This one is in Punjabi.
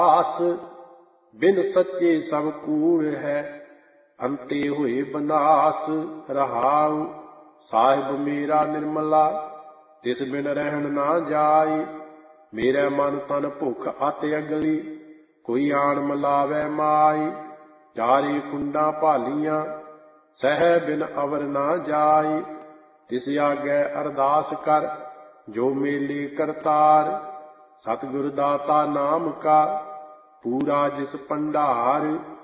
ਆਸ ਬਿਨ ਸੱਚੇ ਸਭ ਕੂੜ ਹੈ, ਅੰਤੇ ਹੋਏ ਬਨਾਸ। ਰਹਾਉ ਸਾਹਿਬ ਮੇਰਾ ਨਿਰਮਲਾ, ਤਿਸ ਬਿਨ ਰਹਿਣ ਨਾ ਜਾਈ। ਮੇਰੇ ਮਨ ਤਨ ਭੁੱਖ ਅਤਿ ਅਗਲੀ, ਕੋਈ ਆਣ ਮਿਲਾਵੈ ਮਾਈ। ਚਾਰੇ ਕੁੰਡਾਂ ਭਾਲੀਆਂ, ਸਹਿ ਬਿਨ ਅਵਰ ਨਾ ਜਾਈ। ਤਿਸ ਆਗੇ ਅਰਦਾਸ ਕਰ, ਜੋ ਮੇਲੇ ਕਰਤਾਰ। ਸਤਿਗੁਰ ਦਾਤਾ ਨਾਮ ਕਾ, ਪੂਰਾ ਜਿਸ ਭੰਡਾਰ।